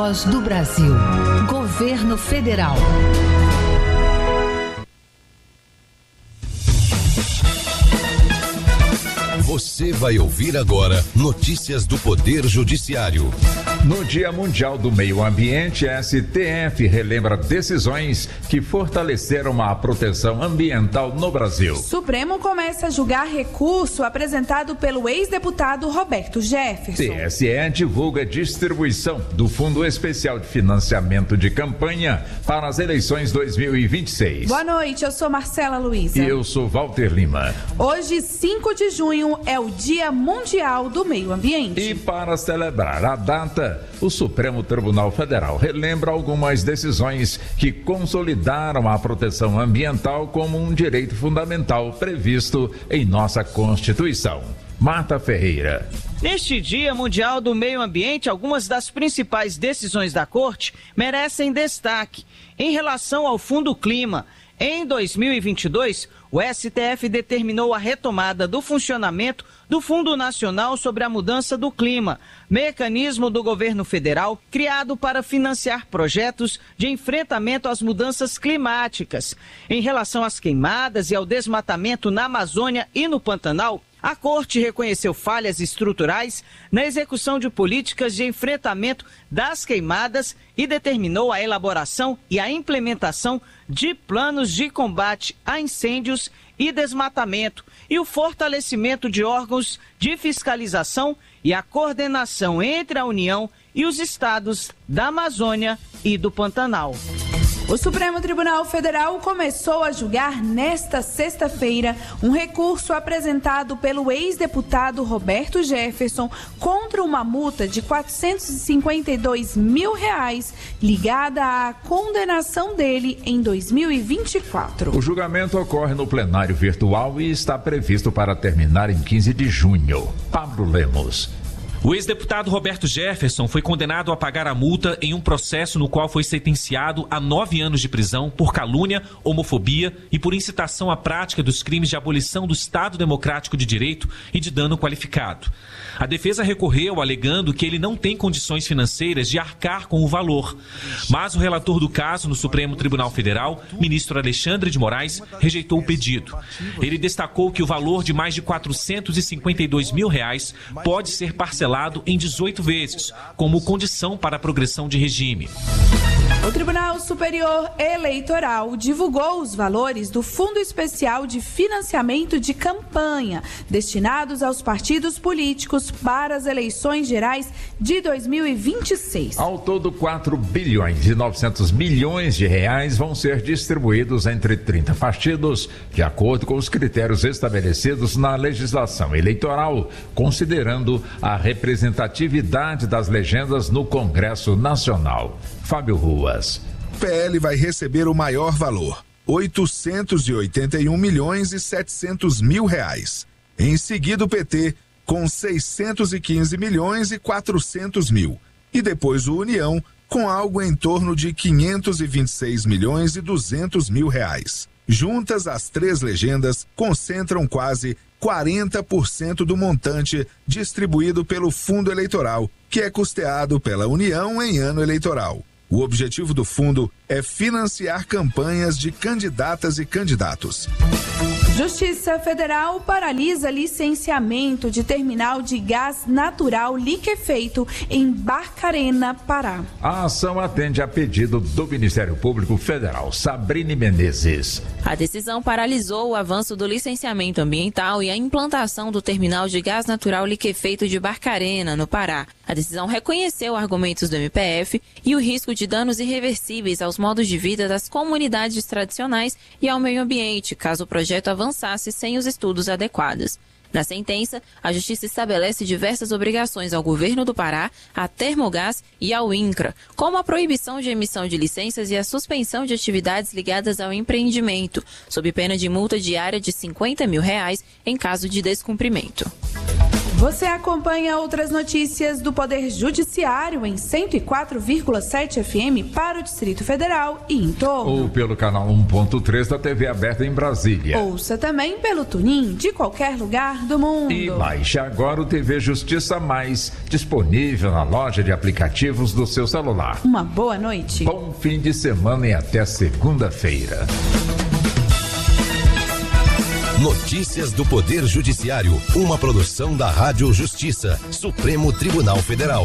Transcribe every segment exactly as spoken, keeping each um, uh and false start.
voz do Brasil. Governo Federal. Você vai ouvir agora notícias do Poder Judiciário. No Dia Mundial do Meio Ambiente, a S T F relembra decisões que fortaleceram a proteção ambiental no Brasil. Supremo começa a julgar recurso apresentado pelo ex-deputado Roberto Jefferson. T S E divulga distribuição do Fundo Especial de Financiamento de Campanha para as eleições dois mil e vinte e seis. Boa noite, eu sou Marcela Luiza. E eu sou Walter Lima. Hoje, cinco de junho, é o Dia Mundial do Meio Ambiente. E para celebrar a data, o Supremo Tribunal Federal relembra algumas decisões que consolidaram a proteção ambiental como um direito fundamental previsto em nossa Constituição. Marta Ferreira. Neste Dia Mundial do Meio Ambiente, algumas das principais decisões da Corte merecem destaque. Em relação ao Fundo Clima, em dois mil e vinte e dois, o S T F determinou a retomada do funcionamento do Fundo Nacional sobre a Mudança do Clima, mecanismo do governo federal criado para financiar projetos de enfrentamento às mudanças climáticas. Em relação às queimadas e ao desmatamento na Amazônia e no Pantanal, a Corte reconheceu falhas estruturais na execução de políticas de enfrentamento das queimadas e determinou a elaboração e a implementação de planos de combate a incêndios e desmatamento e o fortalecimento de órgãos de fiscalização e a coordenação entre a União e os estados da Amazônia e do Pantanal. O Supremo Tribunal Federal começou a julgar nesta sexta-feira um recurso apresentado pelo ex-deputado Roberto Jefferson contra uma multa de quatrocentos e cinquenta e dois mil reais ligada à condenação dele em dois mil e vinte e quatro. O julgamento ocorre no plenário virtual e está previsto para terminar em quinze de junho. Pablo Lemos. O ex-deputado Roberto Jefferson foi condenado a pagar a multa em um processo no qual foi sentenciado a nove anos de prisão por calúnia, homofobia e por incitação à prática dos crimes de abolição do Estado Democrático de Direito e de dano qualificado. A defesa recorreu alegando que ele não tem condições financeiras de arcar com o valor. Mas o relator do caso no Supremo Tribunal Federal, ministro Alexandre de Moraes, rejeitou o pedido. Ele destacou que o valor de mais de quatrocentos e cinquenta e dois mil reais pode ser parcelado em dezoito vezes, como condição para a progressão de regime. O Tribunal Superior Eleitoral divulgou os valores do Fundo Especial de Financiamento de Campanha, destinados aos partidos políticos para as eleições gerais de dois mil e vinte e seis. Ao todo, quatro bilhões e novecentos milhões de reais vão ser distribuídos entre trinta partidos, de acordo com os critérios estabelecidos na legislação eleitoral, considerando a representatividade das legendas no Congresso Nacional. Fábio Ruas. O P L vai receber o maior valor, oitocentos e oitenta e um milhões e setecentos mil reais. Em seguida, o P T, com seiscentos e quinze milhões e quatrocentos mil. E depois o União, com algo em torno de quinhentos e vinte e seis milhões e duzentos mil reais. Juntas, as três legendas concentram quase quarenta por cento do montante distribuído pelo Fundo Eleitoral, que é custeado pela União em ano eleitoral. O objetivo do fundo é financiar campanhas de candidatas e candidatos. Justiça Federal paralisa licenciamento de terminal de gás natural liquefeito em Barcarena, Pará. A ação atende a pedido do Ministério Público Federal. Sabrine Menezes. A decisão paralisou o avanço do licenciamento ambiental e a implantação do terminal de gás natural liquefeito de Barcarena, no Pará. A decisão reconheceu argumentos do M P F e o risco de danos irreversíveis aos modos de vida das comunidades tradicionais e ao meio ambiente, caso o projeto avançasse sem os estudos adequados. Na sentença, a Justiça estabelece diversas obrigações ao governo do Pará, à Termogás e ao INCRA, como a proibição de emissão de licenças e a suspensão de atividades ligadas ao empreendimento, sob pena de multa diária de cinquenta mil reais em caso de descumprimento. Você acompanha outras notícias do Poder Judiciário em cento e quatro vírgula sete F M para o Distrito Federal e em torno. Ou pelo canal um ponto três da T V aberta em Brasília. Ouça também pelo Tunin de qualquer lugar do mundo. E baixe agora o T V Justiça Mais, disponível na loja de aplicativos do seu celular. Uma boa noite. Bom fim de semana e até segunda-feira. Notícias do Poder Judiciário, uma produção da Rádio Justiça, Supremo Tribunal Federal.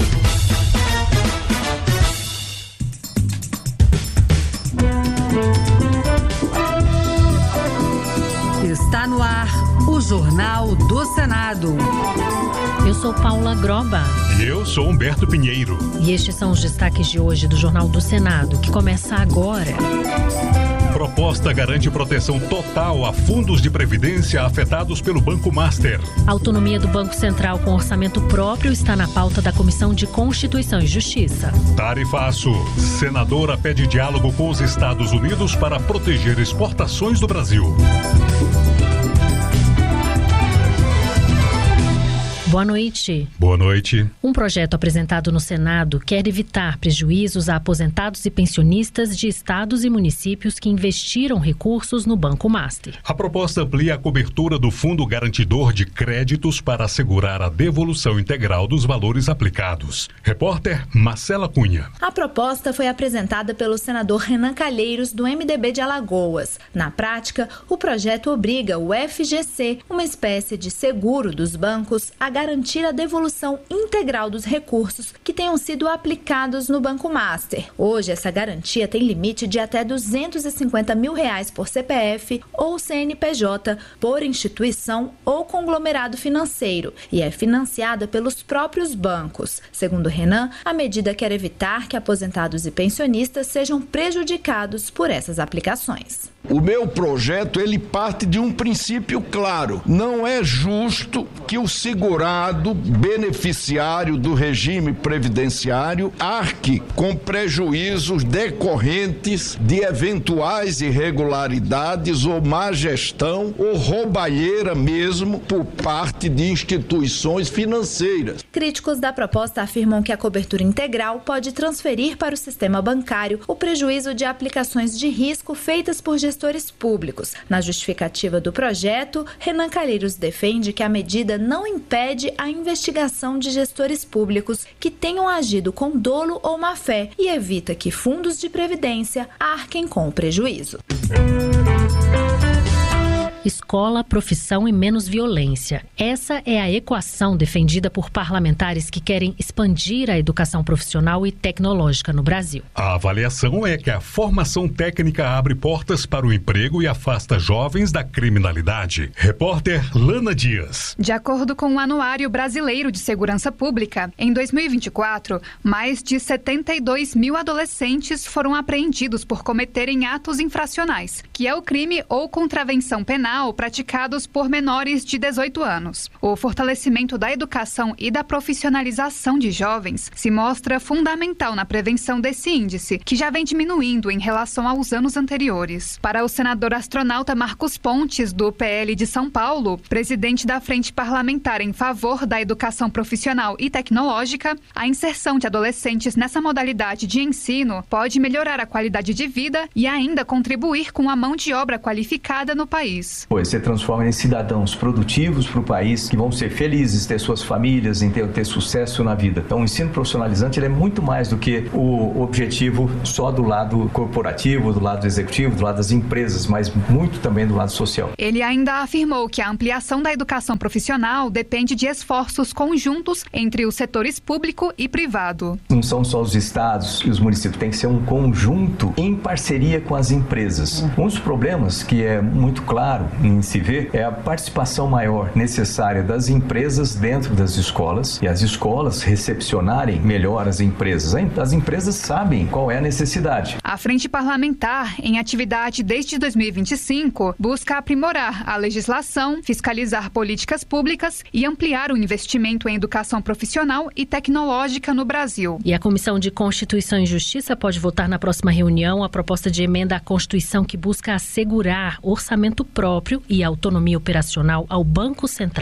Está no ar o Jornal do Senado. Eu sou Paula Groba. E eu sou Humberto Pinheiro. E estes são os destaques de hoje do Jornal do Senado, que começa agora. Proposta garante proteção total a fundos de previdência afetados pelo Banco Master. A autonomia do Banco Central com orçamento próprio está na pauta da Comissão de Constituição e Justiça. Tarifaço. Senadora pede diálogo com os Estados Unidos para proteger exportações do Brasil. Boa noite. Boa noite. Um projeto apresentado no Senado quer evitar prejuízos a aposentados e pensionistas de estados e municípios que investiram recursos no Banco Master. A proposta amplia a cobertura do Fundo Garantidor de Créditos para assegurar a devolução integral dos valores aplicados. Repórter Marcela Cunha. A proposta foi apresentada pelo senador Renan Calheiros, do M D B de Alagoas. Na prática, o projeto obriga o F G C, uma espécie de seguro dos bancos, a garantir a devolução integral dos recursos que tenham sido aplicados no Banco Master. Hoje, essa garantia tem limite de até duzentos e cinquenta mil reais por C P F ou C N P J, por instituição ou conglomerado financeiro, e é financiada pelos próprios bancos. Segundo Renan, a medida quer evitar que aposentados e pensionistas sejam prejudicados por essas aplicações. O meu projeto, ele parte de um princípio claro. Não é justo que o segurado, beneficiário do regime previdenciário, arque com prejuízos decorrentes de eventuais irregularidades ou má gestão ou roubalheira mesmo por parte de instituições financeiras. Críticos da proposta afirmam que a cobertura integral pode transferir para o sistema bancário o prejuízo de aplicações de risco feitas por gestores gestores públicos. Na justificativa do projeto, Renan Calheiros defende que a medida não impede a investigação de gestores públicos que tenham agido com dolo ou má-fé e evita que fundos de previdência arquem com o prejuízo. Escola, profissão e menos violência. Essa é a equação defendida por parlamentares que querem expandir a educação profissional e tecnológica no Brasil. A avaliação é que a formação técnica abre portas para o emprego e afasta jovens da criminalidade. Repórter Lana Dias. De acordo com o Anuário Brasileiro de Segurança Pública, em dois mil e vinte e quatro, mais de setenta e dois mil adolescentes foram apreendidos por cometerem atos infracionais, que é o crime ou contravenção penal praticados por menores de dezoito anos. O fortalecimento da educação e da profissionalização de jovens se mostra fundamental na prevenção desse índice, que já vem diminuindo em relação aos anos anteriores. Para o senador astronauta Marcos Pontes, do P L de São Paulo, presidente da Frente Parlamentar em favor da educação profissional e tecnológica, a inserção de adolescentes nessa modalidade de ensino pode melhorar a qualidade de vida e ainda contribuir com a mão de obra qualificada no país. Pois você transforma em cidadãos produtivos para o país, que vão ser felizes, ter suas famílias, em ter, ter sucesso na vida. Então, o ensino profissionalizante ele é muito mais do que o objetivo só do lado corporativo, do lado executivo, do lado das empresas, mas muito também do lado social. Ele ainda afirmou que a ampliação da educação profissional depende de esforços conjuntos entre os setores público e privado. Não são só os estados e os municípios, tem que ser um conjunto em parceria com as empresas. Um dos problemas que é muito claro em se ver é a participação maior necessária das empresas dentro das escolas e as escolas recepcionarem melhor as empresas. As empresas sabem qual é a necessidade. A Frente Parlamentar, em atividade desde dois mil e vinte e cinco, busca aprimorar a legislação, fiscalizar políticas públicas e ampliar o investimento em educação profissional e tecnológica no Brasil. E a Comissão de Constituição e Justiça pode votar na próxima reunião a proposta de emenda à Constituição que busca assegurar orçamento próprio e autonomia operacional ao Banco Central.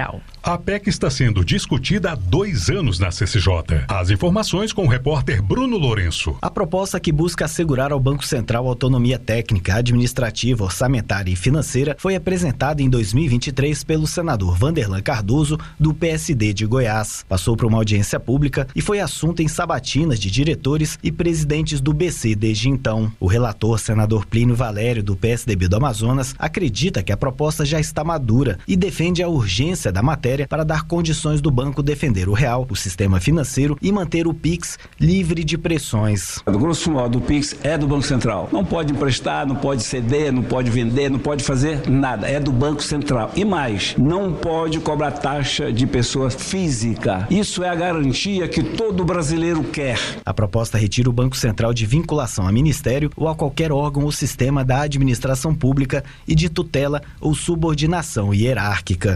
A P E C está sendo discutida há dois anos na C C J. As informações com o repórter Bruno Lourenço. A proposta que busca assegurar ao Banco Central autonomia técnica, administrativa, orçamentária e financeira foi apresentada em dois mil e vinte e três pelo senador Vanderlan Cardoso, do P S D de Goiás. Passou por uma audiência pública e foi assunto em sabatinas de diretores e presidentes do B C desde então. O relator, senador Plínio Valério, do P S D B do Amazonas, acredita que a proposta já está madura e defende a urgência da matéria para dar condições do banco defender o real, o sistema financeiro e manter o Pix livre de pressões. Do grosso modo, o Pix é do Banco Central. Não pode emprestar, não pode ceder, não pode vender, não pode fazer nada. É do Banco Central. E mais, não pode cobrar taxa de pessoa física. Isso é a garantia que todo brasileiro quer. A proposta retira o Banco Central de vinculação a ministério ou a qualquer órgão ou sistema da administração pública e de tutela ou subordinação hierárquica.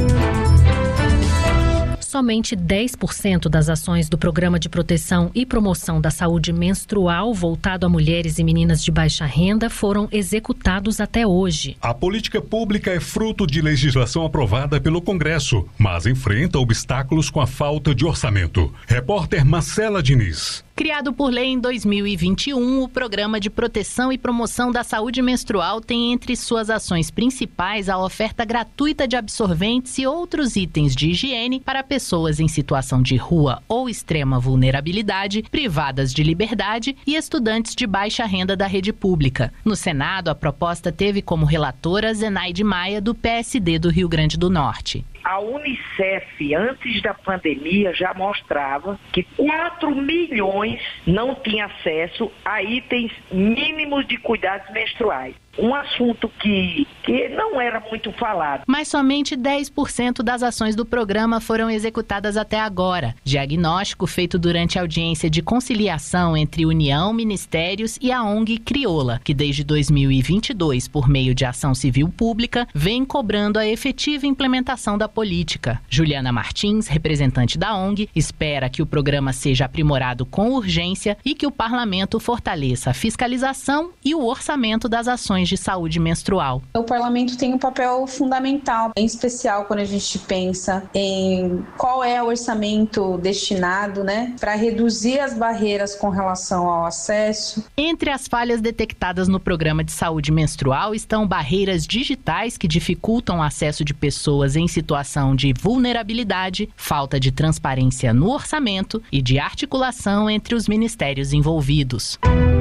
Somente dez por cento das ações do Programa de Proteção e Promoção da Saúde Menstrual voltado a mulheres e meninas de baixa renda foram executados até hoje. A política pública é fruto de legislação aprovada pelo Congresso, mas enfrenta obstáculos com a falta de orçamento. Repórter Marcela Diniz. Criado por lei em dois mil e vinte e um, o Programa de Proteção e Promoção da Saúde Menstrual tem entre suas ações principais a oferta gratuita de absorventes e outros itens de higiene para pessoas em situação de rua ou extrema vulnerabilidade, privadas de liberdade e estudantes de baixa renda da rede pública. No Senado, a proposta teve como relatora Zenaide Maia, do P S D do Rio Grande do Norte. A Unicef, antes da pandemia, já mostrava que quatro milhões não tinham acesso a itens mínimos de cuidados menstruais. Um assunto que, que não era muito falado. Mas somente dez por cento das ações do programa foram executadas até agora. Diagnóstico feito durante a audiência de conciliação entre União, Ministérios e a O N G Crioula, que desde dois mil e vinte e dois, por meio de ação civil pública, vem cobrando a efetiva implementação da política. Juliana Martins, representante da O N G, espera que o programa seja aprimorado com urgência e que o parlamento fortaleça a fiscalização e o orçamento das ações de saúde menstrual. O parlamento tem um papel fundamental, em especial quando a gente pensa em qual é o orçamento destinado, né, para reduzir as barreiras com relação ao acesso. Entre as falhas detectadas no programa de saúde menstrual estão barreiras digitais que dificultam o acesso de pessoas em situação de vulnerabilidade, falta de transparência no orçamento e de articulação entre os ministérios envolvidos.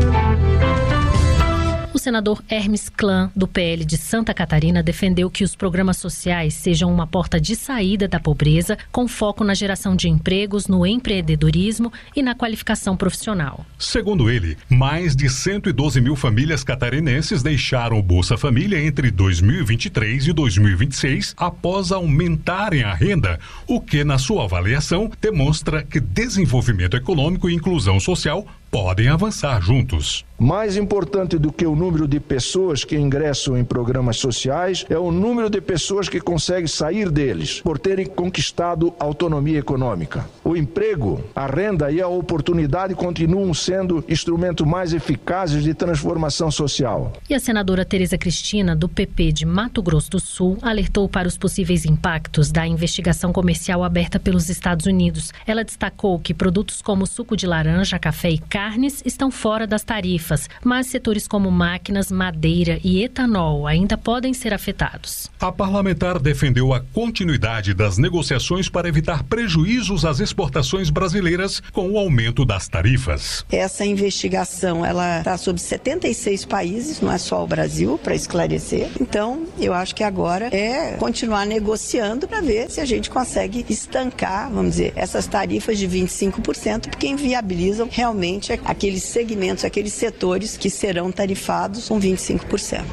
O senador Hermes Klan, do P L de Santa Catarina, defendeu que os programas sociais sejam uma porta de saída da pobreza, com foco na geração de empregos, no empreendedorismo e na qualificação profissional. Segundo ele, mais de cento e doze mil famílias catarinenses deixaram o Bolsa Família entre dois mil e vinte e três e dois mil e vinte e seis após aumentarem a renda, o que, na sua avaliação, demonstra que desenvolvimento econômico e inclusão social podem avançar juntos. Mais importante do que o número de pessoas que ingressam em programas sociais é o número de pessoas que conseguem sair deles, por terem conquistado autonomia econômica. O emprego, a renda e a oportunidade continuam sendo instrumentos mais eficazes de transformação social. E a senadora Tereza Cristina, do P P de Mato Grosso do Sul, alertou para os possíveis impactos da investigação comercial aberta pelos Estados Unidos. Ela destacou que produtos como suco de laranja, café e carnes estão fora das tarifas, mas setores como máquinas, madeira e etanol ainda podem ser afetados. A parlamentar defendeu a continuidade das negociações para evitar prejuízos às exportações brasileiras com o aumento das tarifas. Essa investigação, ela está sobre setenta e seis países, não é só o Brasil, para esclarecer. Então, eu acho que agora é continuar negociando para ver se a gente consegue estancar, vamos dizer, essas tarifas de vinte e cinco por cento, porque inviabilizam realmente aqueles segmentos, aqueles setores que serão tarifados com vinte e cinco por cento.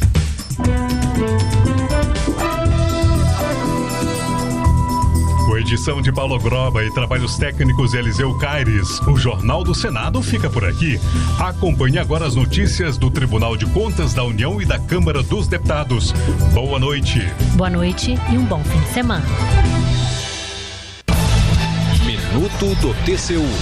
Com edição de Paulo Groba e trabalhos técnicos de Eliseu Caires, o Jornal do Senado fica por aqui. Acompanhe agora as notícias do Tribunal de Contas da União e da Câmara dos Deputados. Boa noite. Boa noite e um bom fim de semana. Minuto do T C U.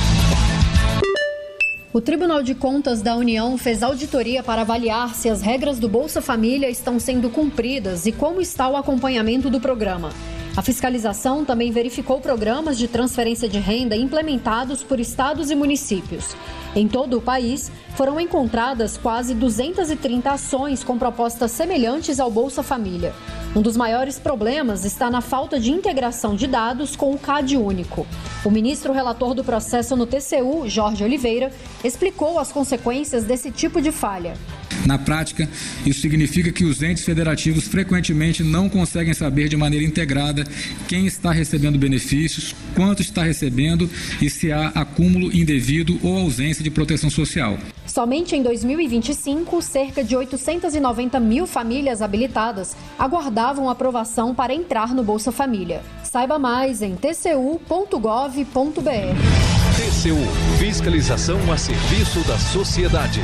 O Tribunal de Contas da União fez auditoria para avaliar se as regras do Bolsa Família estão sendo cumpridas e como está o acompanhamento do programa. A fiscalização também verificou programas de transferência de renda implementados por estados e municípios. Em todo o país, foram encontradas quase duzentas e trinta ações com propostas semelhantes ao Bolsa Família. Um dos maiores problemas está na falta de integração de dados com o C A D único. O ministro relator do processo no T C U, Jorge Oliveira, explicou as consequências desse tipo de falha. Na prática, isso significa que os entes federativos frequentemente não conseguem saber de maneira integrada quem está recebendo benefícios, quanto está recebendo e se há acúmulo indevido ou ausência de proteção social. Somente em dois mil e vinte e cinco, cerca de oitocentas e noventa mil famílias habilitadas aguardavam aprovação para entrar no Bolsa Família. Saiba mais em t c u ponto gov ponto b r. T C U, fiscalização a serviço da sociedade.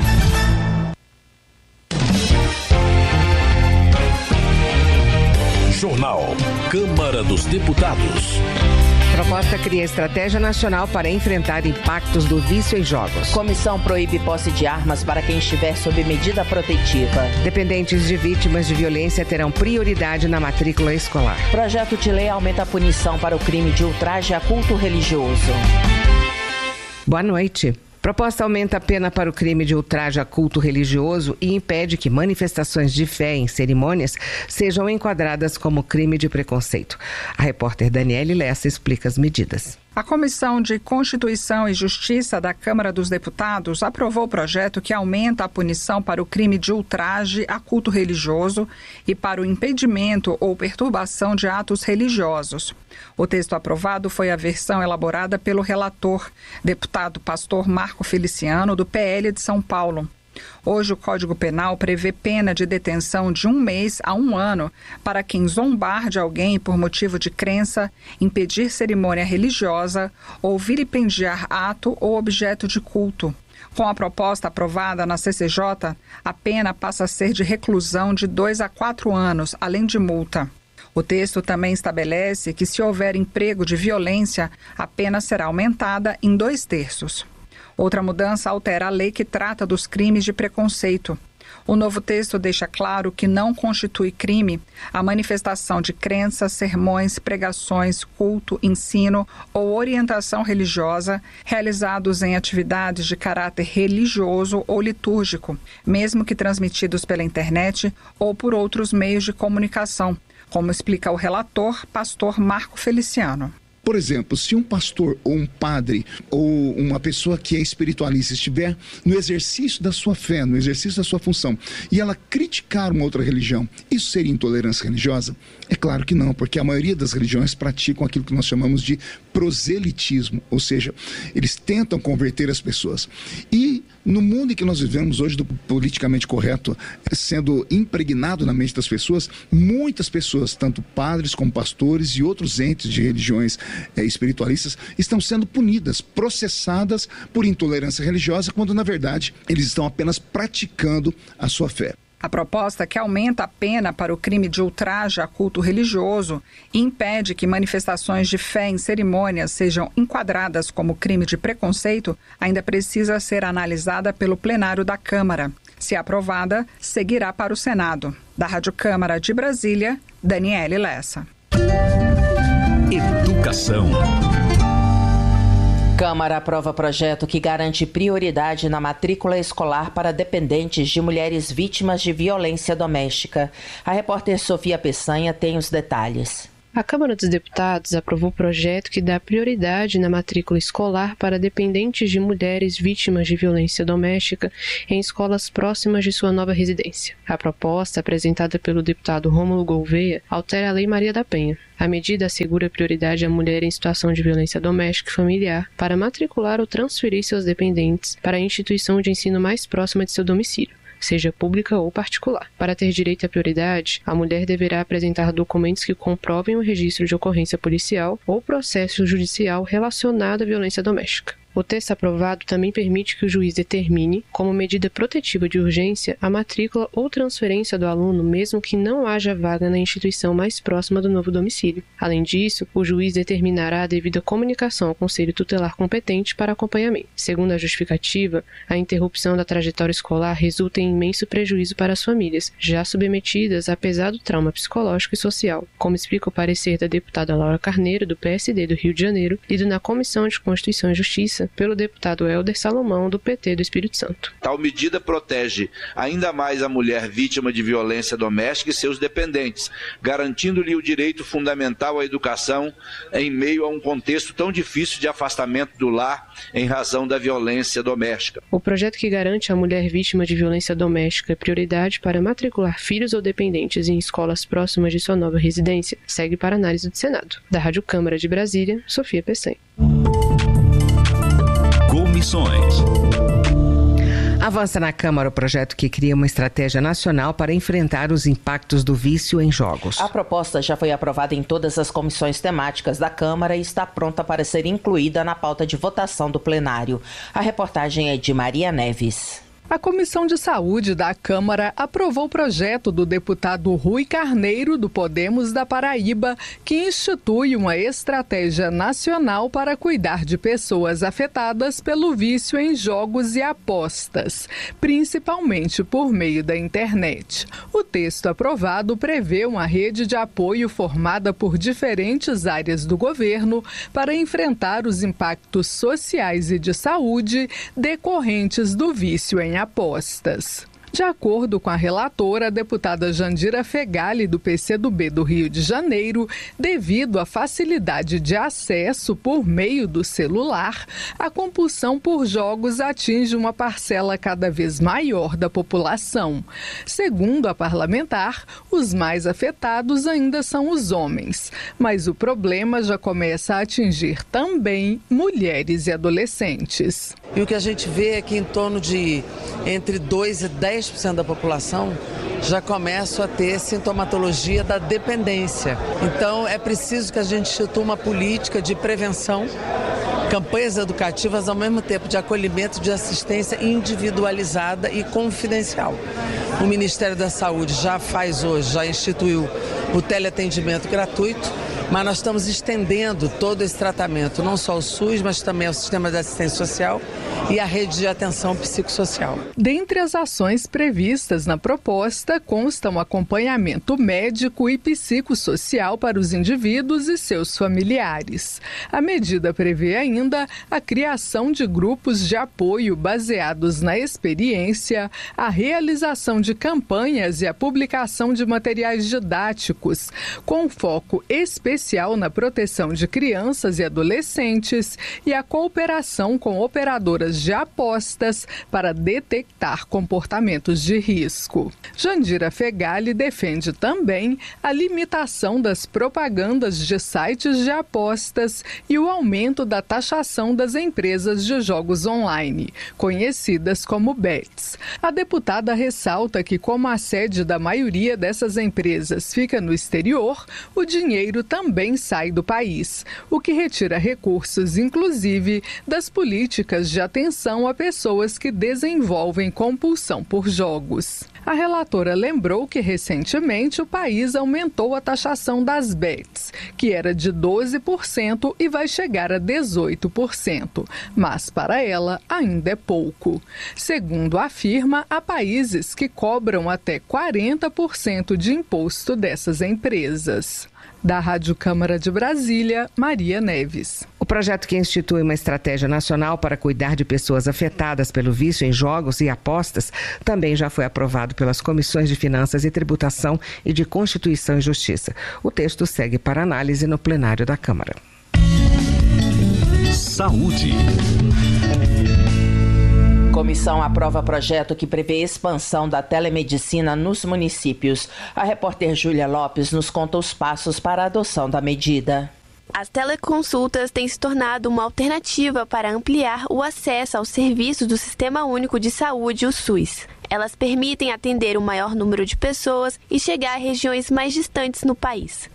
Jornal Câmara dos Deputados. Proposta cria estratégia nacional para enfrentar impactos do vício em jogos. Comissão proíbe posse de armas para quem estiver sob medida protetiva. Dependentes de vítimas de violência terão prioridade na matrícula escolar. Projeto de lei aumenta a punição para o crime de ultraje a culto religioso. Boa noite. Proposta aumenta a pena para o crime de ultraje a culto religioso e impede que manifestações de fé em cerimônias sejam enquadradas como crime de preconceito. A repórter Daniele Lessa explica as medidas. A Comissão de Constituição e Justiça da Câmara dos Deputados aprovou o projeto que aumenta a punição para o crime de ultraje a culto religioso e para o impedimento ou perturbação de atos religiosos. O texto aprovado foi a versão elaborada pelo relator, deputado pastor Marco Feliciano, do P L de São Paulo. Hoje, o Código Penal prevê pena de detenção de um mês a um ano para quem zombar de alguém por motivo de crença, impedir cerimônia religiosa ou vilipendiar ato ou objeto de culto. Com a proposta aprovada na C C J, a pena passa a ser de reclusão de dois a quatro anos, além de multa. O texto também estabelece que, se houver emprego de violência, a pena será aumentada em dois terços. Outra mudança altera a lei que trata dos crimes de preconceito. O novo texto deixa claro que não constitui crime a manifestação de crenças, sermões, pregações, culto, ensino ou orientação religiosa realizados em atividades de caráter religioso ou litúrgico, mesmo que transmitidos pela internet ou por outros meios de comunicação, como explica o relator, pastor Marco Feliciano. Por exemplo, se um pastor ou um padre ou uma pessoa que é espiritualista estiver no exercício da sua fé, no exercício da sua função, e ela criticar uma outra religião, isso seria intolerância religiosa? É claro que não, porque a maioria das religiões praticam aquilo que nós chamamos de proselitismo, ou seja, eles tentam converter as pessoas. E no mundo em que nós vivemos hoje, do politicamente correto sendo impregnado na mente das pessoas, muitas pessoas, tanto padres como pastores e outros entes de religiões é, espiritualistas, estão sendo punidas, processadas por intolerância religiosa, quando na verdade eles estão apenas praticando a sua fé. A proposta, que aumenta a pena para o crime de ultraje a culto religioso e impede que manifestações de fé em cerimônias sejam enquadradas como crime de preconceito, ainda precisa ser analisada pelo plenário da Câmara. Se aprovada, seguirá para o Senado. Da Rádio Câmara de Brasília, Daniele Lessa. Educação. Câmara aprova projeto que garante prioridade na matrícula escolar para dependentes de mulheres vítimas de violência doméstica. A repórter Sofia Peçanha tem os detalhes. A Câmara dos Deputados aprovou o projeto que dá prioridade na matrícula escolar para dependentes de mulheres vítimas de violência doméstica em escolas próximas de sua nova residência. A proposta, apresentada pelo deputado Rômulo Gouveia, altera a Lei Maria da Penha. A medida assegura prioridade à mulher em situação de violência doméstica e familiar para matricular ou transferir seus dependentes para a instituição de ensino mais próxima de seu domicílio, seja pública ou particular. Para ter direito à prioridade, a mulher deverá apresentar documentos que comprovem o registro de ocorrência policial ou processo judicial relacionado à violência doméstica. O texto aprovado também permite que o juiz determine, como medida protetiva de urgência, a matrícula ou transferência do aluno, mesmo que não haja vaga na instituição mais próxima do novo domicílio. Além disso, o juiz determinará a devida comunicação ao Conselho Tutelar competente para acompanhamento. Segundo a justificativa, a interrupção da trajetória escolar resulta em imenso prejuízo para as famílias, já submetidas a pesado trauma psicológico e social, como explica o parecer da deputada Laura Carneiro, do P S D do Rio de Janeiro, lido na Comissão de Constituição e Justiça, pelo deputado Helder Salomão, do P T do Espírito Santo. Tal medida protege ainda mais a mulher vítima de violência doméstica e seus dependentes, garantindo-lhe o direito fundamental à educação em meio a um contexto tão difícil de afastamento do lar em razão da violência doméstica. O projeto que garante à mulher vítima de violência doméstica prioridade para matricular filhos ou dependentes em escolas próximas de sua nova residência segue para análise do Senado. Da Rádio Câmara de Brasília, Sofia Peçanha. Comissões. Avança na Câmara o projeto que cria uma estratégia nacional para enfrentar os impactos do vício em jogos. A proposta já foi aprovada em todas as comissões temáticas da Câmara e está pronta para ser incluída na pauta de votação do plenário. A reportagem é de Maria Neves. A Comissão de Saúde da Câmara aprovou o projeto do deputado Rui Carneiro, do Podemos da Paraíba, que institui uma estratégia nacional para cuidar de pessoas afetadas pelo vício em jogos e apostas, principalmente por meio da internet. O texto aprovado prevê uma rede de apoio formada por diferentes áreas do governo para enfrentar os impactos sociais e de saúde decorrentes do vício em apostas. De acordo com a relatora, a deputada Jandira Fegali, do P C do B do Rio de Janeiro, devido à facilidade de acesso por meio do celular, a compulsão por jogos atinge uma parcela cada vez maior da população. Segundo a parlamentar, os mais afetados ainda são os homens, mas o problema já começa a atingir também mulheres e adolescentes. E o que a gente vê é que em torno de entre dois e dez por cento da população já começam a ter sintomatologia da dependência. Então é preciso que a gente institua uma política de prevenção, campanhas educativas ao mesmo tempo de acolhimento, de assistência individualizada e confidencial. O Ministério da Saúde já faz hoje, já instituiu o teleatendimento gratuito, mas nós estamos estendendo todo esse tratamento, não só ao SUS, mas também ao Sistema de Assistência Social e à rede de atenção psicossocial. Dentre as ações previstas na proposta constam acompanhamento médico e psicossocial para os indivíduos e seus familiares. A medida prevê ainda a criação de grupos de apoio baseados na experiência, a realização de campanhas e a publicação de materiais didáticos, com foco especial na proteção de crianças e adolescentes e a cooperação com operadoras de apostas para detectar comportamentos de risco. Jandira Fegali defende também a limitação das propagandas de sites de apostas e o aumento da taxação das empresas de jogos online, conhecidas como bets. A deputada ressalta que, como a sede da maioria dessas empresas fica no exterior, o dinheiro também sai do país, o que retira recursos, inclusive, das políticas de atenção a pessoas que desenvolvem compulsão por jogos. A relatora lembrou que, recentemente, o país aumentou a taxação das bets, que era de doze por cento e vai chegar a dezoito por cento, mas para ela ainda é pouco. Segundo afirma, há países que cobram até quarenta por cento de imposto dessas empresas. Da Rádio Câmara de Brasília, Maria Neves. O projeto que institui uma estratégia nacional para cuidar de pessoas afetadas pelo vício em jogos e apostas também já foi aprovado pelas comissões de Finanças e Tributação e de Constituição e Justiça. O texto segue para análise no plenário da Câmara. Saúde. Comissão aprova projeto que prevê expansão da telemedicina nos municípios. A repórter Júlia Lopes nos conta os passos para a adoção da medida. As teleconsultas têm se tornado uma alternativa para ampliar o acesso aos serviços do Sistema Único de Saúde, o SUS. Elas permitem atender o maior número de pessoas e chegar a regiões mais distantes no país.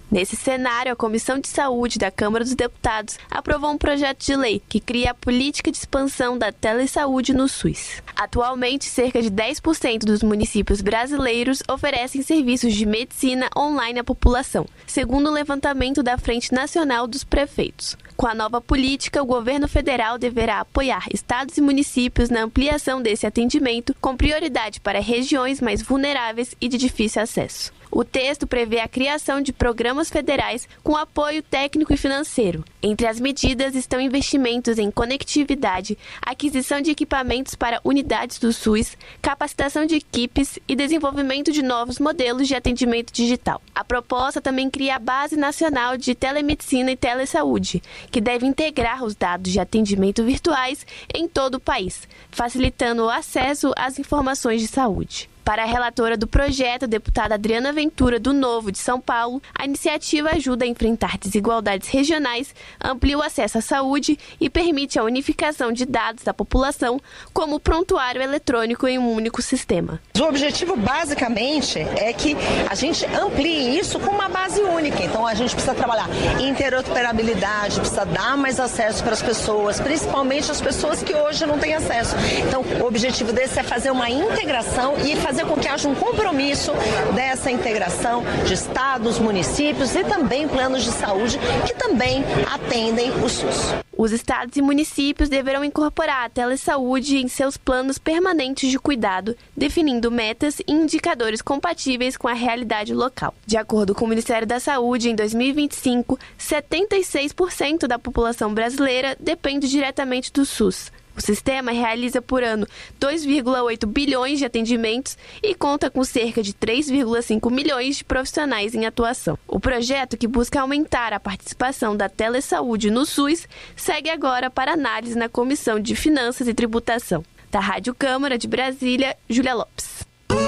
Nesse cenário, a Comissão de Saúde da Câmara dos Deputados aprovou um projeto de lei que cria a política de expansão da telesaúde no SUS. Atualmente, cerca de dez por cento dos municípios brasileiros oferecem serviços de medicina online à população, segundo o levantamento da Frente Nacional dos Prefeitos. Com a nova política, o governo federal deverá apoiar estados e municípios na ampliação desse atendimento, com prioridade para regiões mais vulneráveis e de difícil acesso. O texto prevê a criação de programas federais com apoio técnico e financeiro. Entre as medidas estão investimentos em conectividade, aquisição de equipamentos para unidades do SUS, capacitação de equipes e desenvolvimento de novos modelos de atendimento digital. A proposta também cria a Base Nacional de Telemedicina e Telesaúde, que deve integrar os dados de atendimento virtuais em todo o país, facilitando o acesso às informações de saúde. Para a relatora do projeto, a deputada Adriana Ventura, do Novo de São Paulo, a iniciativa ajuda a enfrentar desigualdades regionais, amplia o acesso à saúde e permite a unificação de dados da população, como o prontuário eletrônico em um único sistema. O objetivo, basicamente, é que a gente amplie isso com uma base única. Então, a gente precisa trabalhar interoperabilidade, precisa dar mais acesso para as pessoas, principalmente as pessoas que hoje não têm acesso. Então, o objetivo desse é fazer uma integração e fazer com que haja um compromisso dessa integração de estados, municípios e também planos de saúde que também atendem o SUS. Os estados e municípios deverão incorporar a telesaúde em seus planos permanentes de cuidado, definindo metas e indicadores compatíveis com a realidade local. De acordo com o Ministério da Saúde, em dois mil e vinte e cinco, setenta e seis por cento da população brasileira depende diretamente do SUS. O sistema realiza por ano dois vírgula oito bilhões de atendimentos e conta com cerca de três vírgula cinco milhões de profissionais em atuação. O projeto, que busca aumentar a participação da telesaúde no SUS, segue agora para análise na Comissão de Finanças e Tributação. Da Rádio Câmara de Brasília, Júlia Lopes.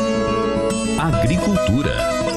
Agricultura.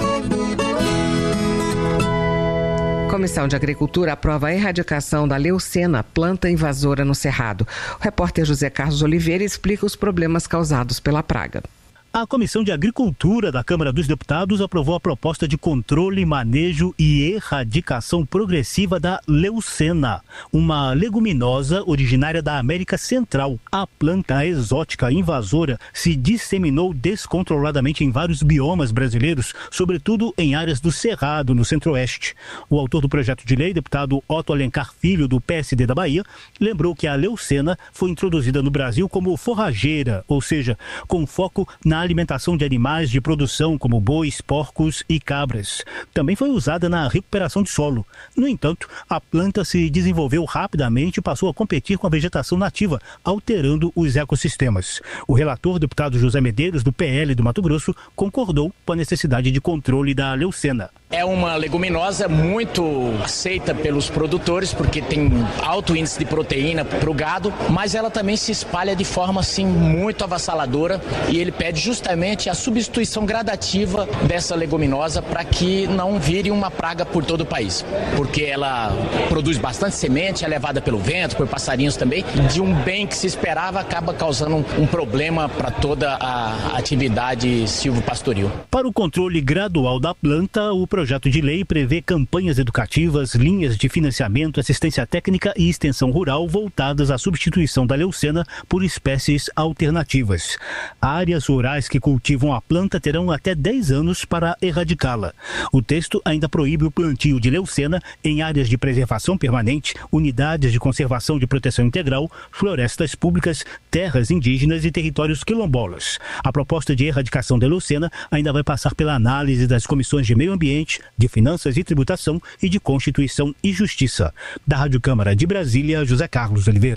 Comissão de Agricultura aprova a erradicação da leucena, planta invasora no Cerrado. O repórter José Carlos Oliveira explica os problemas causados pela praga. A Comissão de Agricultura da Câmara dos Deputados aprovou a proposta de controle, manejo e erradicação progressiva da leucena, uma leguminosa originária da América Central. A planta exótica invasora se disseminou descontroladamente em vários biomas brasileiros, sobretudo em áreas do Cerrado, no Centro-Oeste. O autor do projeto de lei, deputado Otto Alencar Filho, do P S D da Bahia, lembrou que a leucena foi introduzida no Brasil como forrageira, ou seja, com foco na alimentação de animais de produção como bois, porcos e cabras. Também foi usada na recuperação de solo. No entanto, a planta se desenvolveu rapidamente e passou a competir com a vegetação nativa, alterando os ecossistemas. O relator, deputado José Medeiros, do P L do Mato Grosso, concordou com a necessidade de controle da leucena. É uma leguminosa muito aceita pelos produtores, porque tem alto índice de proteína para o gado, mas ela também se espalha de forma assim muito avassaladora, e ele pede justamente a substituição gradativa dessa leguminosa para que não vire uma praga por todo o país, porque ela produz bastante semente, é levada pelo vento, por passarinhos também, de um bem que se esperava acaba causando um, um problema para toda a atividade silvopastoril. Para o controle gradual da planta, o projeto de lei prevê campanhas educativas, linhas de financiamento, assistência técnica e extensão rural voltadas à substituição da leucena por espécies alternativas. Áreas rurais que cultivam a planta terão até dez anos para erradicá-la. O texto ainda proíbe o plantio de leucena em áreas de preservação permanente, unidades de conservação de proteção integral, florestas públicas, terras indígenas e territórios quilombolas. A proposta de erradicação da leucena ainda vai passar pela análise das comissões de Meio Ambiente, de Finanças e Tributação e de Constituição e Justiça. Da Rádio Câmara de Brasília, José Carlos Oliveira.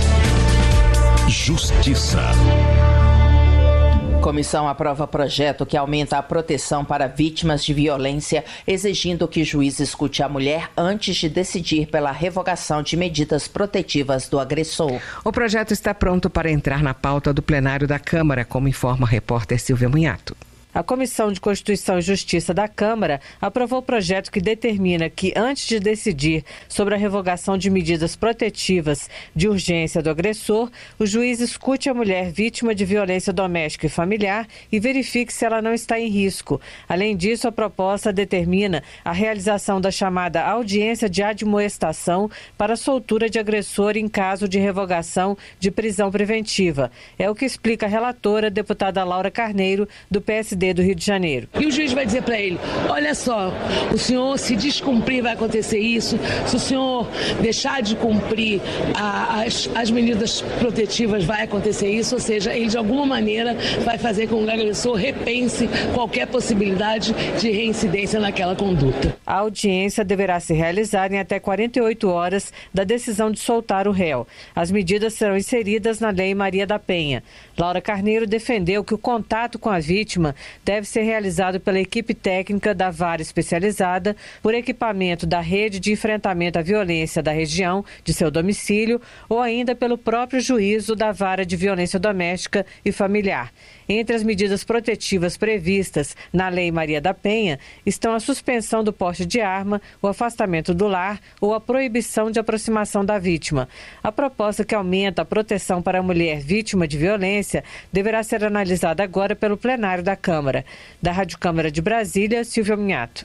Justiça. Comissão aprova projeto que aumenta a proteção para vítimas de violência, exigindo que o juiz escute a mulher antes de decidir pela revogação de medidas protetivas do agressor. O projeto está pronto para entrar na pauta do plenário da Câmara, como informa a repórter Silvia Munhato. A Comissão de Constituição e Justiça da Câmara aprovou o projeto que determina que, antes de decidir sobre a revogação de medidas protetivas de urgência do agressor, o juiz escute a mulher vítima de violência doméstica e familiar e verifique se ela não está em risco. Além disso, a proposta determina a realização da chamada audiência de admoestação para soltura de agressor em caso de revogação de prisão preventiva. É o que explica a relatora, a deputada Laura Carneiro, do P S D do Rio de Janeiro. E o juiz vai dizer para ele, olha só, o senhor se descumprir vai acontecer isso, se o senhor deixar de cumprir a, as, as medidas protetivas vai acontecer isso, ou seja, ele de alguma maneira vai fazer com que o agressor repense qualquer possibilidade de reincidência naquela conduta. A audiência deverá se realizar em até quarenta e oito horas da decisão de soltar o réu. As medidas serão inseridas na Lei Maria da Penha. Laura Carneiro defendeu que o contato com a vítima deve ser realizado pela equipe técnica da vara especializada, por equipamento da rede de enfrentamento à violência da região de seu domicílio ou ainda pelo próprio juízo da vara de violência doméstica e familiar. Entre as medidas protetivas previstas na Lei Maria da Penha estão a suspensão do porte de arma, o afastamento do lar ou a proibição de aproximação da vítima. A proposta que aumenta a proteção para a mulher vítima de violência deverá ser analisada agora pelo plenário da Câmara. Da Rádio Câmara de Brasília, Silvia Minhato.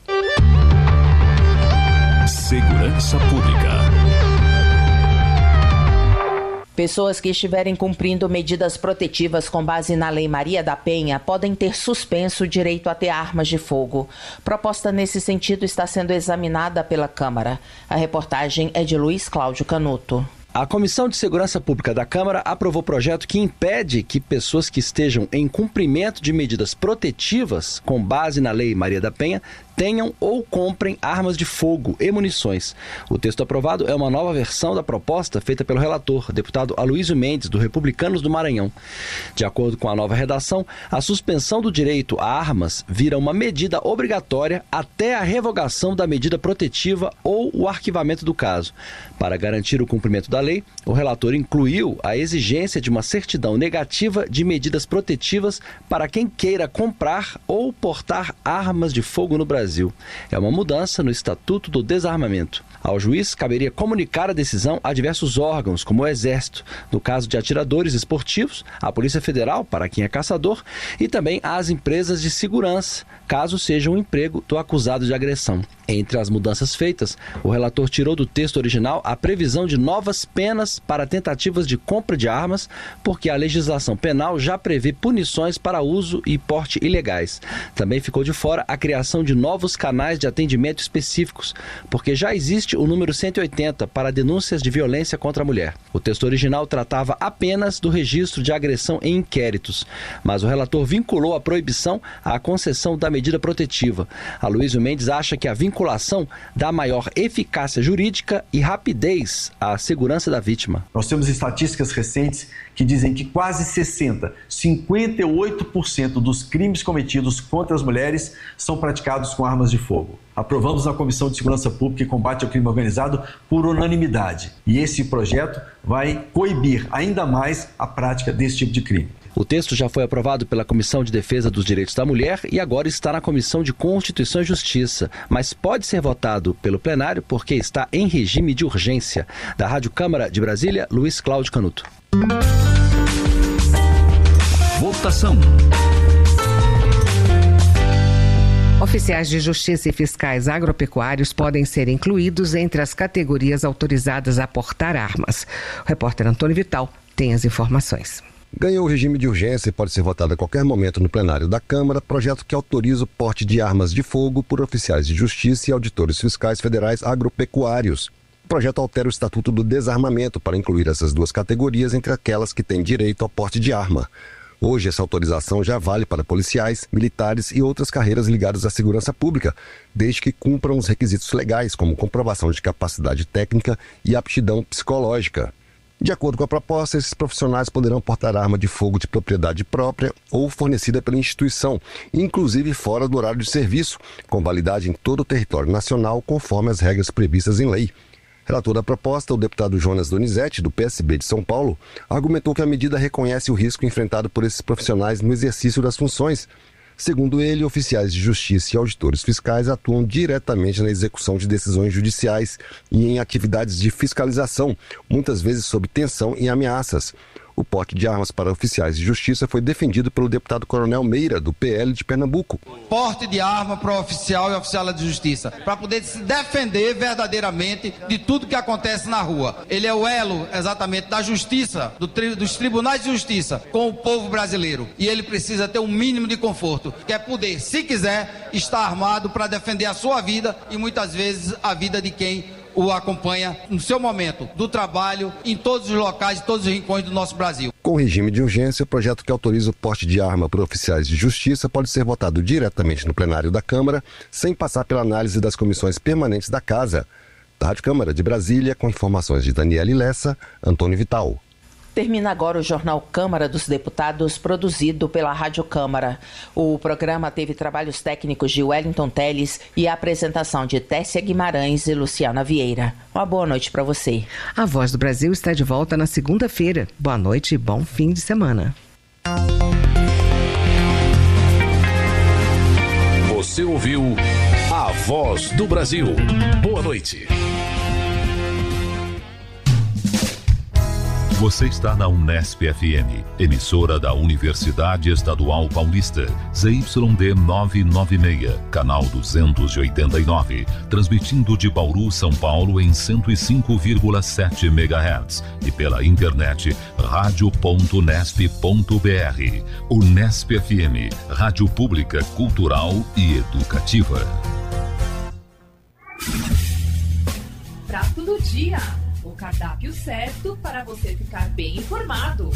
Segurança Pública. Pessoas que estiverem cumprindo medidas protetivas com base na Lei Maria da Penha podem ter suspenso o direito a ter armas de fogo. Proposta nesse sentido está sendo examinada pela Câmara. A reportagem é de Luiz Cláudio Canuto. A Comissão de Segurança Pública da Câmara aprovou projeto que impede que pessoas que estejam em cumprimento de medidas protetivas com base na Lei Maria da Penha tenham ou comprem armas de fogo e munições. O texto aprovado é uma nova versão da proposta feita pelo relator, deputado Aloysio Mendes, do Republicanos do Maranhão. De acordo com a nova redação, a suspensão do direito a armas vira uma medida obrigatória até a revogação da medida protetiva ou o arquivamento do caso. Para garantir o cumprimento da lei, o relator incluiu a exigência de uma certidão negativa de medidas protetivas para quem queira comprar ou portar armas de fogo no Brasil. É uma mudança no Estatuto do Desarmamento. Ao juiz, caberia comunicar a decisão a diversos órgãos, como o Exército, no caso de atiradores esportivos, a Polícia Federal, para quem é caçador, e também às empresas de segurança, caso seja um emprego do acusado de agressão. Entre as mudanças feitas, o relator tirou do texto original a previsão de novas penas para tentativas de compra de armas, porque a legislação penal já prevê punições para uso e porte ilegais. Também ficou de fora a criação de novos canais de atendimento específicos, porque já existe o número cento e oitenta para denúncias de violência contra a mulher. O texto original tratava apenas do registro de agressão em inquéritos, mas o relator vinculou a proibição à concessão da medida protetiva. Aloysio Mendes acha que a vinculação dá maior eficácia jurídica e rapidez à segurança da vítima. Nós temos estatísticas recentes que dizem que quase sessenta, cinquenta e oito por cento dos crimes cometidos contra as mulheres são praticados com armas de fogo. Aprovamos na Comissão de Segurança Pública e Combate ao Crime Organizado por unanimidade. E esse projeto vai coibir ainda mais a prática desse tipo de crime. O texto já foi aprovado pela Comissão de Defesa dos Direitos da Mulher e agora está na Comissão de Constituição e Justiça, mas pode ser votado pelo plenário porque está em regime de urgência. Da Rádio Câmara de Brasília, Luiz Cláudio Canuto. Votação. Oficiais de justiça e fiscais agropecuários podem ser incluídos entre as categorias autorizadas a portar armas. O repórter Antônio Vital tem as informações. Ganhou o regime de urgência e pode ser votado a qualquer momento no plenário da Câmara, projeto que autoriza o porte de armas de fogo por oficiais de justiça e auditores fiscais federais agropecuários. O projeto altera o Estatuto do Desarmamento para incluir essas duas categorias entre aquelas que têm direito ao porte de arma. Hoje, essa autorização já vale para policiais, militares e outras carreiras ligadas à segurança pública, desde que cumpram os requisitos legais, como comprovação de capacidade técnica e aptidão psicológica. De acordo com a proposta, esses profissionais poderão portar arma de fogo de propriedade própria ou fornecida pela instituição, inclusive fora do horário de serviço, com validade em todo o território nacional, conforme as regras previstas em lei. Relator da proposta, o deputado Jonas Donizete, do P S B de São Paulo, argumentou que a medida reconhece o risco enfrentado por esses profissionais no exercício das funções. Segundo ele, oficiais de justiça e auditores fiscais atuam diretamente na execução de decisões judiciais e em atividades de fiscalização, muitas vezes sob tensão e ameaças. O porte de armas para oficiais de justiça foi defendido pelo deputado Coronel Meira, do P L de Pernambuco. Porte de arma para o oficial e oficial de justiça, para poder se defender verdadeiramente de tudo que acontece na rua. Ele é o elo, exatamente, da justiça, do tri, dos tribunais de justiça com o povo brasileiro. E ele precisa ter um mínimo de conforto, que é poder, se quiser, estar armado para defender a sua vida e muitas vezes a vida de quem o acompanha no seu momento do trabalho, em todos os locais, em todos os rincões do nosso Brasil. Com regime de urgência, o projeto que autoriza o porte de arma por oficiais de justiça pode ser votado diretamente no plenário da Câmara, sem passar pela análise das comissões permanentes da Casa. Da Rádio Câmara de Brasília, com informações de Daniele Lessa, Antônio Vital. Termina agora o Jornal Câmara dos Deputados, produzido pela Rádio Câmara. O programa teve trabalhos técnicos de Wellington Teles e a apresentação de Tessia Guimarães e Luciana Vieira. Uma boa noite para você. A Voz do Brasil está de volta na segunda-feira. Boa noite e bom fim de semana. Você ouviu A Voz do Brasil. Boa noite. Você está na Unesp F M, emissora da Universidade Estadual Paulista, Z Y D novecentos e noventa e seis, canal duzentos e oitenta e nove, transmitindo de Bauru, São Paulo em cento e cinco vírgula sete megahertz e pela internet rádio ponto unesp ponto br. Unesp F M, rádio pública, cultural e educativa. Prato do dia. O cardápio certo para você ficar bem informado.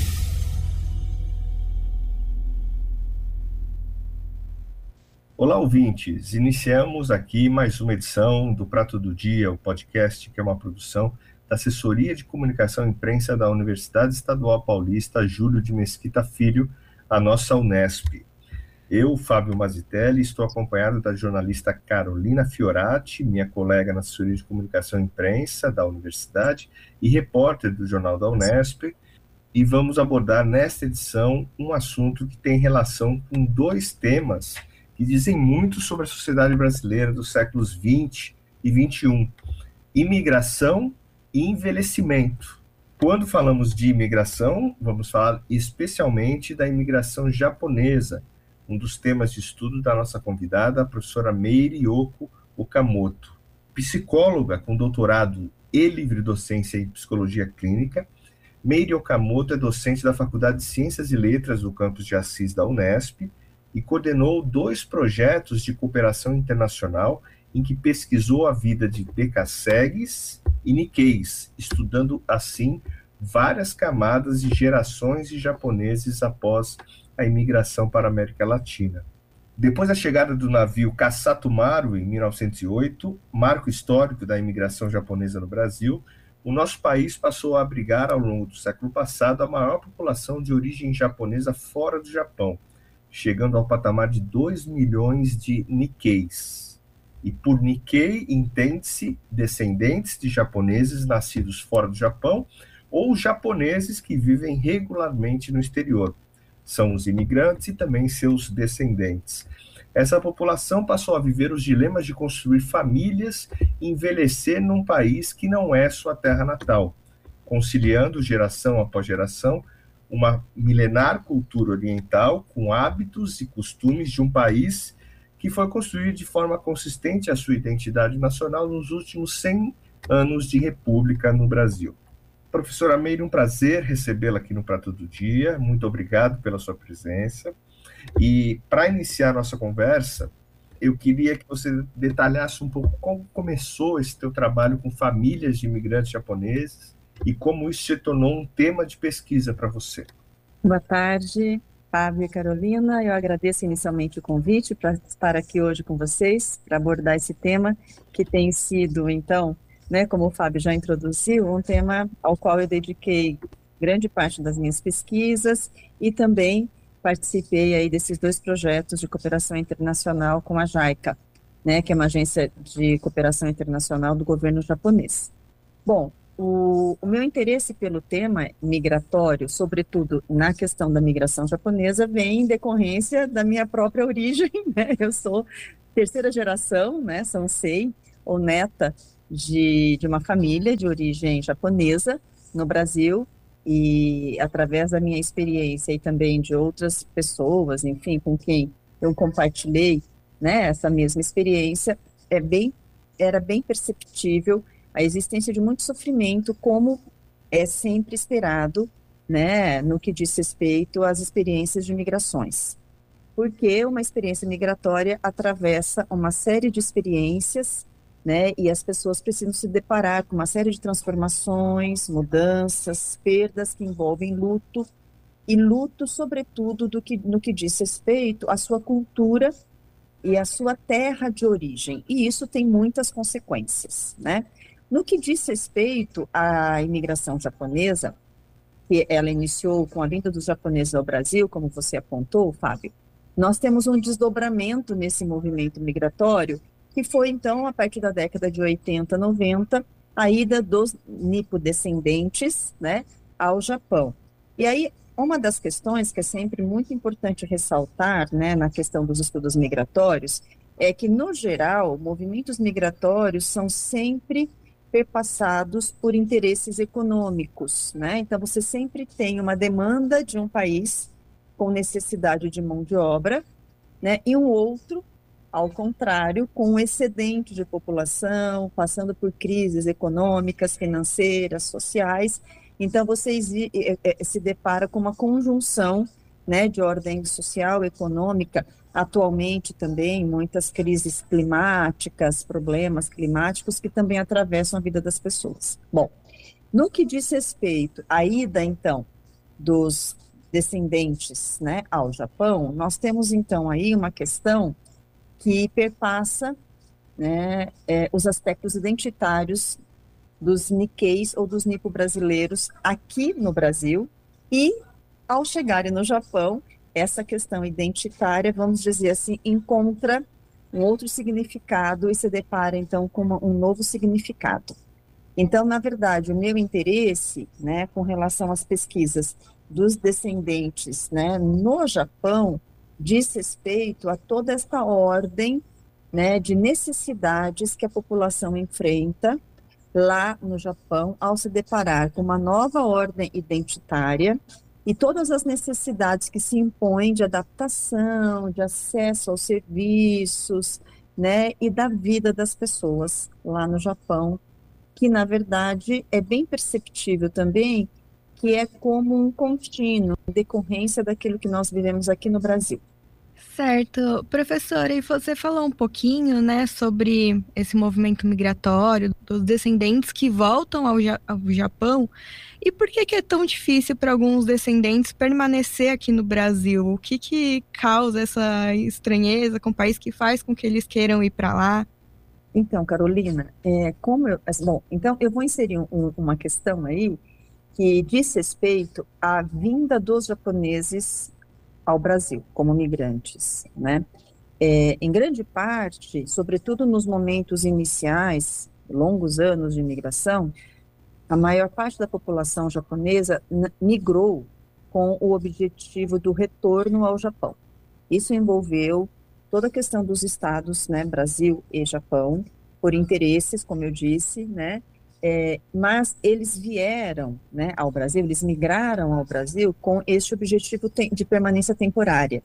Olá, ouvintes! Iniciamos aqui mais uma edição do Prato do Dia, o podcast que é uma produção da Assessoria de Comunicação e Imprensa da Universidade Estadual Paulista Júlio de Mesquita Filho, a nossa Unesp. Eu, Fábio Mazitelli, estou acompanhado da jornalista Carolina Fiorati, minha colega na Assessoria de Comunicação e Imprensa da Universidade e repórter do Jornal da Unesp, e vamos abordar nesta edição um assunto que tem relação com dois temas que dizem muito sobre a sociedade brasileira dos séculos vinte e vinte e um: imigração e envelhecimento. Quando falamos de imigração, vamos falar especialmente da imigração japonesa, um dos temas de estudo da nossa convidada, a professora Meire Yoko Okamoto. Psicóloga com doutorado e livre-docência em psicologia clínica, Meire Okamoto é docente da Faculdade de Ciências e Letras do campus de Assis da Unesp e coordenou dois projetos de cooperação internacional em que pesquisou a vida de Decassegues e Nikkeis, estudando assim várias camadas e gerações de japoneses após a imigração para a América Latina. Depois da chegada do navio Kasatomaru, em mil novecentos e oito, marco histórico da imigração japonesa no Brasil, o nosso país passou a abrigar, ao longo do século passado, a maior população de origem japonesa fora do Japão, chegando ao patamar de dois milhões de Nikkeis. E por Nikkei entende-se descendentes de japoneses nascidos fora do Japão ou japoneses que vivem regularmente no exterior. São os imigrantes e também seus descendentes. Essa população passou a viver os dilemas de construir famílias e envelhecer num país que não é sua terra natal, conciliando geração após geração uma milenar cultura oriental com hábitos e costumes de um país que foi construído de forma consistente a sua identidade nacional nos últimos cem anos de república no Brasil. Professora Meire, um prazer recebê-la aqui no Prato do Dia. Muito obrigado pela sua presença. E para iniciar nossa conversa, eu queria que você detalhasse um pouco como começou esse teu trabalho com famílias de imigrantes japoneses e como isso se tornou um tema de pesquisa para você. Boa tarde, Fábio e Carolina. Eu agradeço inicialmente o convite para estar aqui hoje com vocês, para abordar esse tema que tem sido, então, né, como o Fábio já introduziu, um tema ao qual eu dediquei grande parte das minhas pesquisas e também participei aí desses dois projetos de cooperação internacional com a JICA, né, que é uma agência de cooperação internacional do governo japonês. Bom, o, o meu interesse pelo tema migratório, sobretudo na questão da migração japonesa, vem em decorrência da minha própria origem, né? Eu sou terceira geração, né, Sansei, ou neta de, de uma família de origem japonesa no Brasil, e através da minha experiência e também de outras pessoas, enfim, com quem eu compartilhei, né, essa mesma experiência, é bem, era bem perceptível a existência de muito sofrimento, como é sempre esperado, né, no que diz respeito às experiências de migrações. Porque uma experiência migratória atravessa uma série de experiências, né, e as pessoas precisam se deparar com uma série de transformações, mudanças, perdas que envolvem luto, e luto, sobretudo, do que, no que diz respeito à sua cultura e à sua terra de origem, e isso tem muitas consequências, né? No que diz respeito à imigração japonesa, que ela iniciou com a vinda dos japoneses ao Brasil, como você apontou, Fábio, nós temos um desdobramento nesse movimento migratório, que foi, então, a partir da década de oitenta, noventa, a ida dos nipodescendentes, né, ao Japão. E aí, uma das questões que é sempre muito importante ressaltar, né, na questão dos estudos migratórios, é que, no geral, movimentos migratórios são sempre perpassados por interesses econômicos, né? Então, você sempre tem uma demanda de um país com necessidade de mão de obra, né, e um outro, ao contrário, com um excedente de população, passando por crises econômicas, financeiras, sociais. Então, você se depara com uma conjunção, né, de ordem social, econômica, atualmente também muitas crises climáticas, problemas climáticos que também atravessam a vida das pessoas. Bom, no que diz respeito à ida, então, dos descendentes, né, ao Japão, nós temos, então, aí uma questão que perpassa, né, é, os aspectos identitários dos Nikkeis ou dos nipo-brasileiros aqui no Brasil, e ao chegarem no Japão, essa questão identitária, vamos dizer assim, encontra um outro significado e se depara, então, com uma, um novo significado. Então, na verdade, o meu interesse, né, com relação às pesquisas dos descendentes, né, no Japão, diz respeito a toda esta ordem, né, de necessidades que a população enfrenta lá no Japão ao se deparar com uma nova ordem identitária e todas as necessidades que se impõem de adaptação, de acesso aos serviços, né, e da vida das pessoas lá no Japão, que na verdade é bem perceptível também que é como um contínuo, decorrência daquilo que nós vivemos aqui no Brasil. Certo. Professora, e você falou um pouquinho, né, sobre esse movimento migratório, dos descendentes que voltam ao, ja- ao Japão, e por que que é tão difícil para alguns descendentes permanecer aqui no Brasil? O que que causa essa estranheza com o país que faz com que eles queiram ir para lá? Então, Carolina, é, como eu, bom, então eu vou inserir um, uma questão aí que diz respeito à vinda dos japoneses ao Brasil como migrantes, né? É, em grande parte, sobretudo nos momentos iniciais, longos anos de imigração, a maior parte da população japonesa migrou com o objetivo do retorno ao Japão. Isso envolveu toda a questão dos estados, né, Brasil e Japão, por interesses, como eu disse, né? É, mas eles vieram, né, ao Brasil, eles migraram ao Brasil com este objetivo de permanência temporária,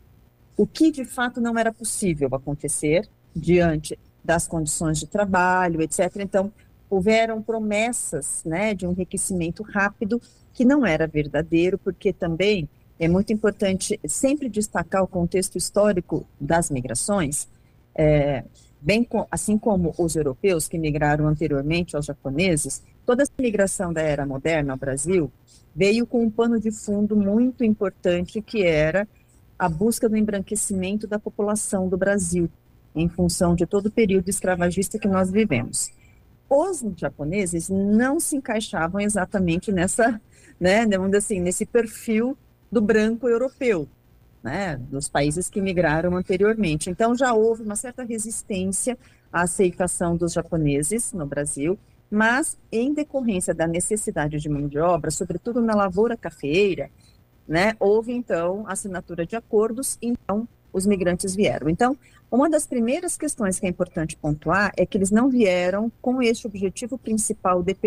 o que de fato não era possível acontecer diante das condições de trabalho, etcétera. Então, houveram promessas, né, de um enriquecimento rápido que não era verdadeiro, porque também é muito importante sempre destacar o contexto histórico das migrações, é, bem com, assim como os europeus que migraram anteriormente aos japoneses. Toda essa migração da era moderna ao Brasil veio com um pano de fundo muito importante, que era a busca do embranquecimento da população do Brasil, em função de todo o período escravagista que nós vivemos. Os japoneses não se encaixavam exatamente nessa, né, vamos dizer assim, nesse perfil do branco europeu, né, dos países que migraram anteriormente. Então, já houve uma certa resistência à aceitação dos japoneses no Brasil, mas em decorrência da necessidade de mão de obra, sobretudo na lavoura cafeeira, né, houve então assinatura de acordos, então os migrantes vieram. Então, uma das primeiras questões que é importante pontuar é que eles não vieram com este objetivo principal de